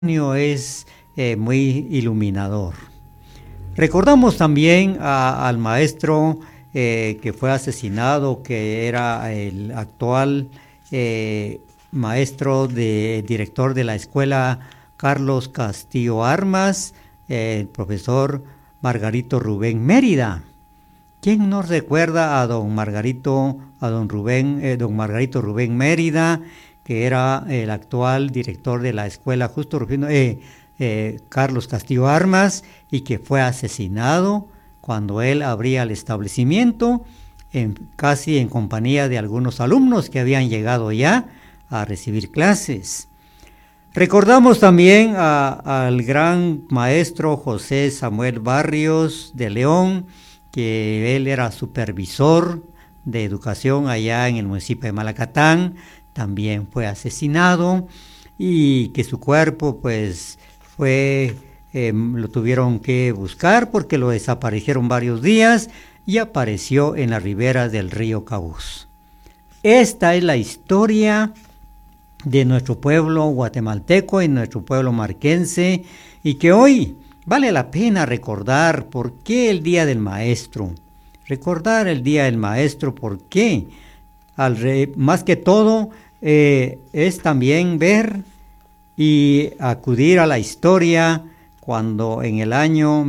Es muy iluminador. Recordamos también al maestro que fue asesinado, que era el actual maestro director de la escuela Carlos Castillo Armas, el profesor Margarito Rubén Mérida. ¿Quién nos recuerda a don Margarito Rubén Mérida, que era el actual director de la escuela Justo Rufino Carlos Castillo Armas, y que fue asesinado cuando él abría el establecimiento, casi en compañía de algunos alumnos que habían llegado ya a recibir clases? Recordamos también al gran maestro José Samuel Barrios de León, que él era supervisor de educación allá en el municipio de Malacatán. También fue asesinado, y que su cuerpo pues lo tuvieron que buscar porque lo desaparecieron varios días y apareció en las riberas del río Cabús. Esta es la historia de nuestro pueblo guatemalteco y nuestro pueblo marquense, y que hoy vale la pena recordar. ¿Por qué el Día del Maestro? Recordar el Día del Maestro, ¿por qué? Más que todo es también ver y acudir a la historia, cuando en el año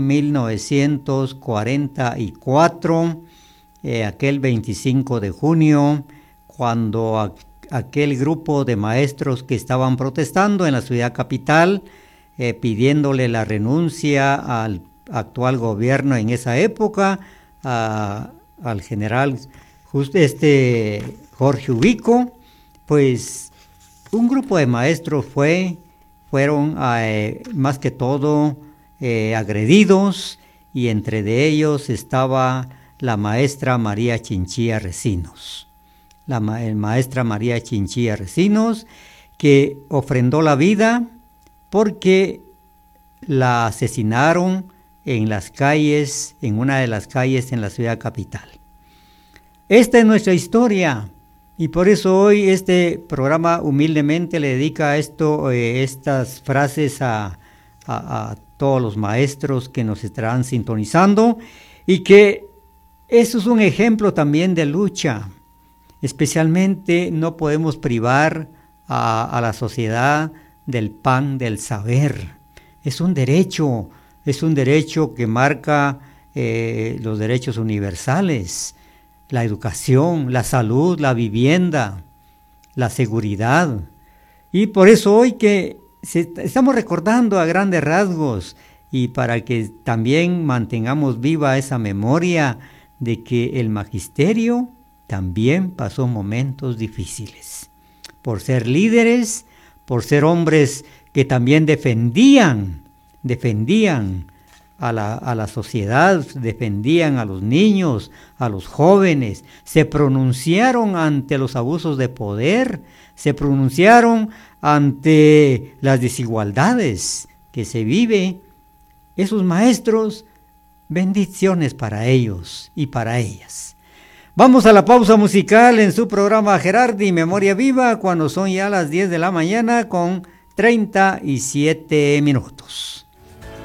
1944, aquel 25 de junio, cuando aquel grupo de maestros que estaban protestando en la ciudad capital, pidiéndole la renuncia al actual gobierno en esa época, al general Jorge Ubico, pues un grupo de maestros fueron más que todo agredidos, y entre de ellos estaba la maestra María Chinchilla Recinos. La maestra María Chinchilla Recinos, que ofrendó la vida porque la asesinaron en las calles, en una de las calles en la ciudad capital. Esta es nuestra historia, y por eso hoy este programa humildemente le dedica estas frases a todos los maestros que nos estarán sintonizando, y que eso es un ejemplo también de lucha. Especialmente no podemos privar a la sociedad del pan del saber. Es un derecho que marca los derechos universales: la educación, la salud, la vivienda, la seguridad. Y por eso hoy que estamos recordando a grandes rasgos, y para que también mantengamos viva esa memoria de que el magisterio también pasó momentos difíciles, por ser líderes, por ser hombres que también defendían a la sociedad, defendían a los niños, a los jóvenes, se pronunciaron ante los abusos de poder, se pronunciaron ante las desigualdades que se vive. Esos maestros, bendiciones para ellos y para ellas. Vamos a la pausa musical en su programa Gerardi Memoria Viva, cuando son ya las 10 de la mañana con 37 minutos.